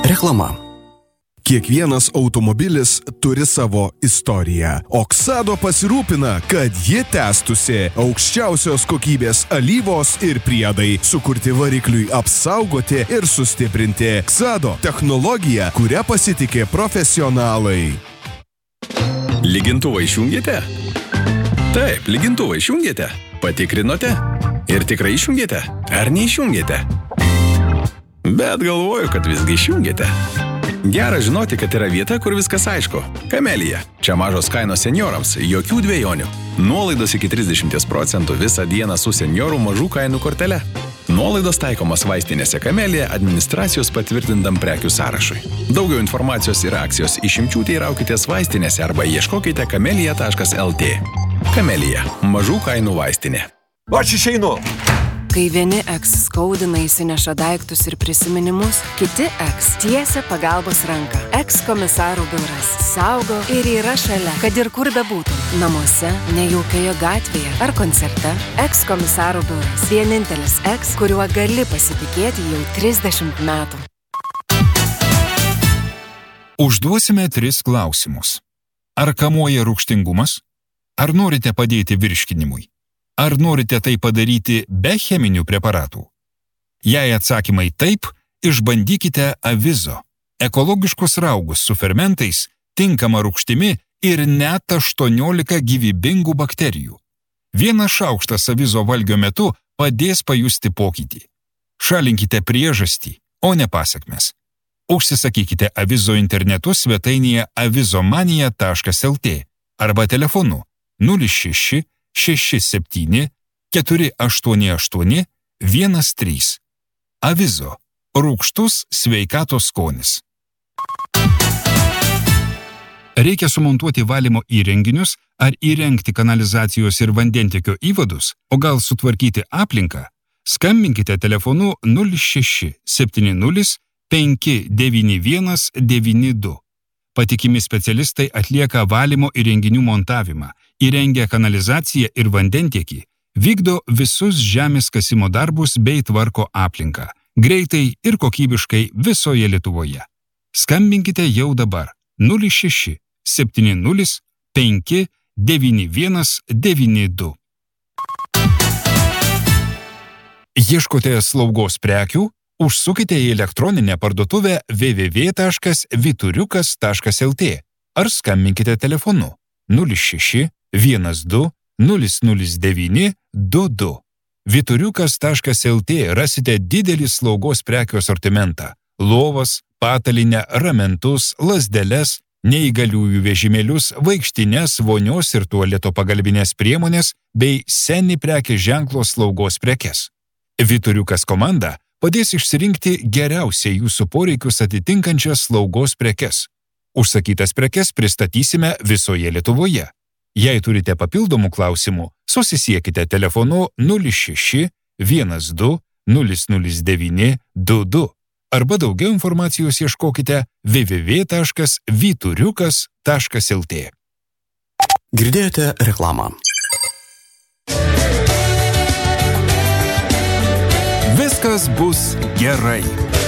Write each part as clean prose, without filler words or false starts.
Reklama. Kiekvienas automobilis turi savo istoriją. Oksado pasirūpina, kad ji tęstusi. Aukščiausios kokybės alyvos ir priedai, sukurti varikliui apsaugoti ir sustiprinti. Oksado technologija, kuria pasitikė profesionalai. Lygintuvą išjungėte? Taip, lygintuvą išjungėte. Patikrinote? Ir tikrai išjungėte? Ar neišjungėte? Bet galvoju, kad visgi išjungėte. Gera žinoti, kad yra vieta, kur viskas aišku. Kamelija. Čia mažos kainos seniorams, jokių dvejonių. Nuolaidos iki 30% visą dieną su seniorų mažų kainų kortele. Nuolaidos taikomas vaistinėse Kamelija administracijos patvirtintam prekių sąrašui. Daugiau informacijos ir akcijos išimčių teiraukitės vaistinėse arba ieškokite kamelija.lt. Kamelija. Mažų kainų vaistinė. Aš išeinu. Kai vieni eks skaudina įsineša daiktus ir prisiminimus, kiti eks tiesia pagalbos ranką. Eks komisarų biuras saugo ir yra šalia, kad ir kur bebūtum. Namuose, nejaukioje gatvėje ar koncerte. Eks komisarų biuras. Vienintelis eks, kuriuo gali pasitikėti jau 30 metų. Užduosime 3 klausimus. Ar kamuoja rūgštingumas? Ar norite padėti virškinimui? Ar norite tai padaryti be cheminių preparatų? Jei atsakymai taip, išbandykite Avizo. Ekologiškus raugus su fermentais, tinkama rūgštimi ir net 18 gyvybingų bakterijų. Vienas šaukštas Avizo valgio metu padės pajusti pokytį. Šalinkite priežastį, o ne pasekmes. Užsisakykite Avizo internetu svetainėje avizomania.lt arba telefonu 06 67 488 13. Avizo. Rūgštus sveikatos skonis. Reikia sumontuoti valymo įrenginius ar įrengti kanalizacijos ir vandentiekio įvadus, o gal sutvarkyti aplinką? Skambinkite telefonu 06 70 591 92. Patikimi specialistai atlieka valymo įrenginių montavimą, įrengia kanalizaciją ir vandentiekį, vykdo visus žemės kasimo darbus bei tvarko aplinką, greitai ir kokybiškai visoje Lietuvoje. Skambinkite jau dabar 06 70 591 92. Ieškote slaugos prekių? Užsukite į elektroninę parduotuvę www.vituriukas.lt ar skambinkite telefonu 06 12 009 22. Vituriukas.lt rasite didelį slaugos prekių asortimentą – lovas, patalinę, ramentus, lazdeles, neįgaliųjų vežimėlius, vaikštines, vonios ir tualeto pagalbinės priemonės bei seni prekės ženklo slaugos prekes. Vituriukas komanda padės išsirinkti geriausiai jūsų poreikius atitinkančias slaugos prekes. Užsakytas prekes pristatysime visoje Lietuvoje. Jei turite papildomų klausimų, susisiekite telefonu 06 12 009 22 arba daugiau informacijos ieškokite www.vituriukas.lt. Girdėjote reklamą. Viskas bus gerai.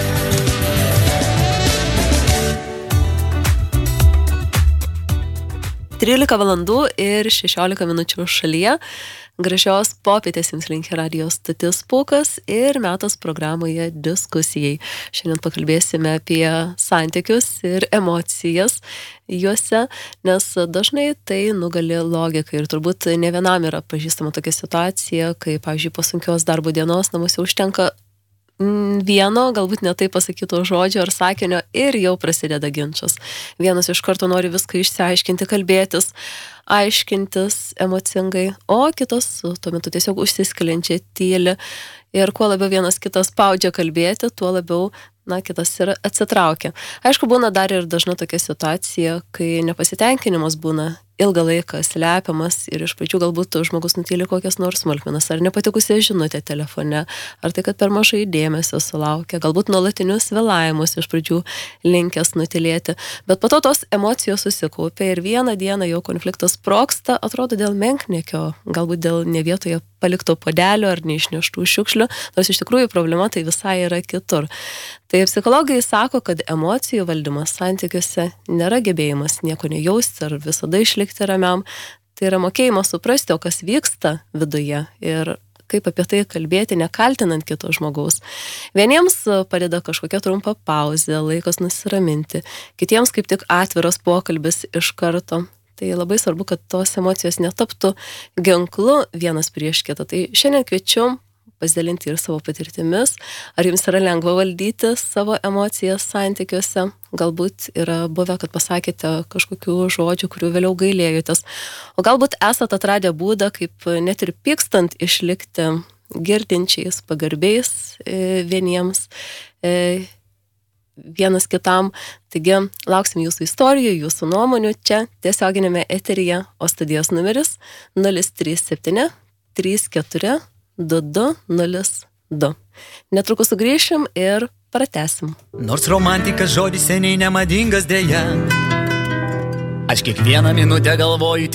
Trylika valandų ir 16 minučių šalyje. Gražios popietės jums linki radijo stotis Pūkas ir metas programoje diskusijai. Šiandien pakalbėsime apie santykius ir emocijas juose, nes dažnai tai nugali logika ir turbūt ne vienam yra pažįstama tokia situacija, kai, pavyzdžiui, po sunkios darbo dienos namuose užtenka vieno, galbūt netai pasakyto žodžio ar sakinio ir jau prasideda ginčas. Vienas iš karto nori viską išsiaiškinti, kalbėtis, aiškintis emocingai, o kitas tuo metu tiesiog užsiskeliančiai tyli ir kuo labiau vienas kitas spaudžia kalbėti, tuo labiau kitas ir atsitraukia. Aišku, būna dar ir dažna tokia situacija, kai nepasitenkinimas būna ilgą laiką slepiamas ir iš pradžių galbūt žmogus nutyli kokias nors smulkmenas, ar nepatikusią žinutę telefone, ar tai, kad per mažai dėmesio sulaukia, galbūt nuolatinius vėlavimus iš pradžių linkęs nutylėti, bet po to tos emocijos susikaupia ir vieną dieną jau konfliktas sprogsta, atrodo dėl menkniekio, galbūt dėl ne vietoje palikto puodelio ar neišneštų šiukšlių, nors iš tikrųjų problema tai visai yra kitur. Tai psichologai sako, kad emocijų valdymas santykiuose nėra gebėjimas nieko nejausti ar visada išlikti ramiam, tai yra mokėjimas suprasti, o kas vyksta viduje ir kaip apie tai kalbėti, nekaltinant kito žmogaus. Vieniems padeda kažkokia trumpa pauzė, laikas nusiraminti, kitiems kaip tik atviras pokalbis iš karto. Tai labai svarbu, kad tos emocijos netaptų ginklu vienas prieš kitą. Tai šiandien kviečiu pasidalinti ir savo patirtimis. Ar jums yra lengva valdyti savo emocijas santykiuose? Galbūt yra buvę, kad pasakėte kažkokių žodžių, kurių vėliau gailėjotės. O galbūt esate atradę būdą, kaip net ir pykstant išlikti girdinčiais, pagarbiais vieniems, vienas kitam. Taigi, lauksim jūsų istorijų, jūsų nuomonių čia tiesioginėme eteryje, o studijos numeris 037 34 2202. Netrukus sugrįšim ir pratęsim. Nors romantika žodis seniai nemadingas dėja, aš kiekvieną minutę galvoju